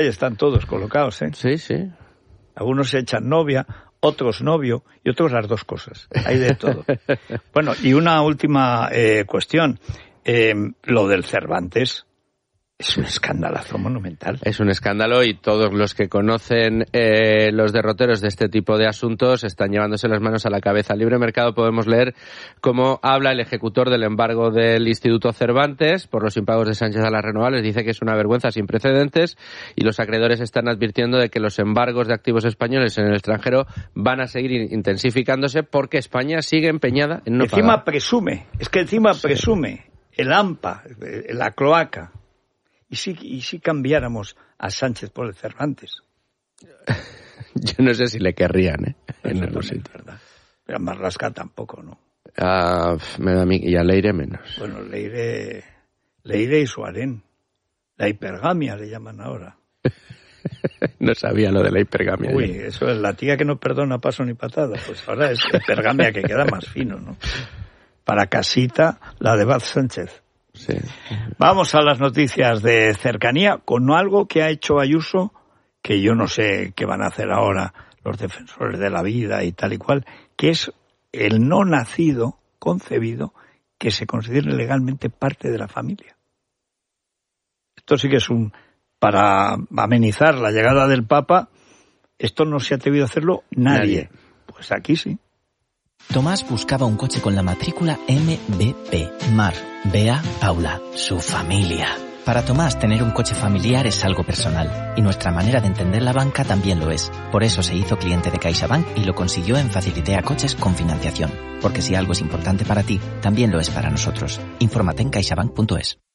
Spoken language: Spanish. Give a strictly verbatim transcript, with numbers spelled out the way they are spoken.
Están todos colocados, ¿eh? Sí, sí. Algunos se echan novia, otros novio y otros las dos cosas. Hay de todo. Bueno, y una última eh, cuestión. Eh, lo del Cervantes es un escandalazo monumental. Es un escándalo y todos los que conocen eh, los derroteros de este tipo de asuntos están llevándose las manos a la cabeza. En Libre Mercado podemos leer cómo habla el ejecutor del embargo del Instituto Cervantes por los impagos de Sánchez a las renovables. Dice que es una vergüenza sin precedentes y los acreedores están advirtiendo de que los embargos de activos españoles en el extranjero van a seguir intensificándose porque España sigue empeñada en no encima pagar. presume, es que encima Sí. presume el AMPA, la cloaca. ¿Y si, ¿Y si cambiáramos a Sánchez por el Cervantes? Yo no sé si le querrían, ¿eh? En Eso algún también sitio. es verdad. Pero a Marlaska tampoco, ¿no? Ah, me da a mí, y a Leire menos. Bueno, Leire, Leire y Suarén. La hipergamia le llaman ahora. No sabía lo de la hipergamia. Uy, eso es la tía que no perdona paso ni patada. Pues ahora es la hipergamia que queda más fino, ¿no? Para casita, la de Baz Sánchez. Sí. Vamos a las noticias de cercanía con algo que ha hecho Ayuso, que yo no sé qué van a hacer ahora los defensores de la vida y tal y cual, que es el no nacido, concebido, que se considere legalmente parte de la familia. Esto sí que es un... Para amenizar la llegada del Papa, esto no se ha atrevido a hacerlo nadie. nadie. Pues aquí sí. Tomás buscaba un coche con la matrícula M B P, Mar, Bea, Paula, su familia. Para Tomás, tener un coche familiar es algo personal, y nuestra manera de entender la banca también lo es. Por eso se hizo cliente de CaixaBank y lo consiguió en Facilitea Coches con financiación. Porque si algo es importante para ti, también lo es para nosotros. Infórmate en caixabank punto es.